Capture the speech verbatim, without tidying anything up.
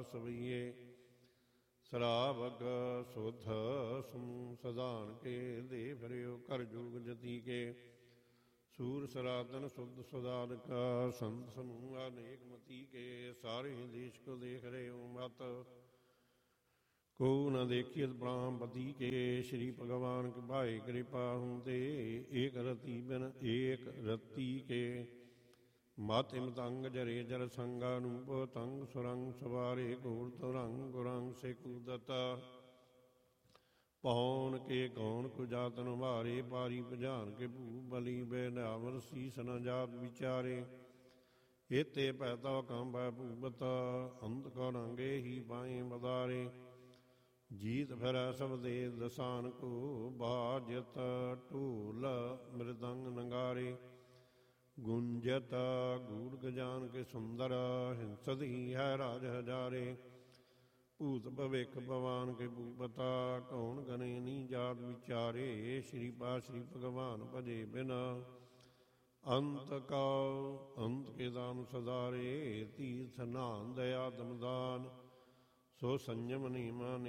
ਸਵਈਏ। ਸਰਾਵਕ ਸੁਧ ਸੁ ਸਦਾਨ ਕੇ, ਦੇ ਫਿਰਿਓ ਕਰ ਜੋਗ ਜਤੀ ਕੇ। ਸੂਰ ਸਰਾਤਨ ਸੁਧ ਸੁਦਾਨਕਾ, ਸੰਤ ਸਮੂਹ ਅਨੇਕ ਮਤੀ ਕੇ। ਸਾਰੇ ਦੇਸ਼ ਕੋ ਦੇਖ ਰਹੇ ਹੋ ਮਤ, ਕੋ ਨ ਦੇਖੀਤ ਪ੍ਰਾਮਪਤੀ ਕੇ। ਸ਼੍ਰੀ ਭਗਵਾਨ ਕੇ ਭਾਏ ਕਿਰਪਾ ਹੂੰ ਤੇ, ਏਕ ਰਤੀ ਬਿਨ ਏਕ ਰਤੀ ਕੇ। ਮਤ ਇਮਤੰਗ ਜਰੇ ਜਰ ਸੰਗਾ, ਨੂਪ ਤੰਗ ਸੁਰੰਗ ਸਵਾਰੇ। ਘੋਰ ਤੁਰੰਗ ਗੁਰੰਗ ਸੇ ਕੂਦਤਾ, ਪੌਣ ਕੇ ਕੌਣ ਕੁ ਜਾਤਨ ਵਾਰੇ। ਪਾਰੀ ਭਜਾਨ ਕੇ ਭੂ ਬਲੀ, ਬੇ ਨਿਆਵਰ ਸੀਸ ਨ ਜਾਤ ਵਿਚਾਰੇ। ਏਤੇ ਪੈਤਾ ਕੰਬੈ ਭੂਬਤਾ, ਅੰਤ ਕੋ ਰੰਗੇ ਹੀ ਪਾਏ ਬਦਾਰੇ। ਜੀਤ ਫਿਰੈ ਸਭ ਦੇ ਦਸਾਨ ਕੋ, ਬਾਜਤ ਢੋਲ ਮ੍ਰਿਦੰਗ ਨਗਾਰੇ। ਗੁੰਜਤ ਗੂੜ ਗਜਾਨ ਕੇ ਸੁੰਦਰ, ਹਿੰਸਤ ਹੀ ਹੈ ਰਾਜ ਹਜ਼ਾਰੇ। ਭੂਤ ਭਵਿਖ ਭਵਾਨ ਕੇ ਭੂਪਤਾ, ਕੌਣ ਗਨੇ ਨੀ ਜਾਤ ਵਿਚਾਰੇ। ਸ਼੍ਰੀ ਪਾ ਸ਼੍ਰੀ ਭਗਵਾਨ ਭਜੇ ਬਿਨਾ, ਅੰਤ ਕਉ ਅੰਤ ਕੇ ਦਾਨ ਸਦਾਰੇ। ਤੀਰਥ ਨਾਨ ਦਇਆ ਦਮਦਾਨ, ਸੋ ਸੰਜਮ ਨੀਮਾ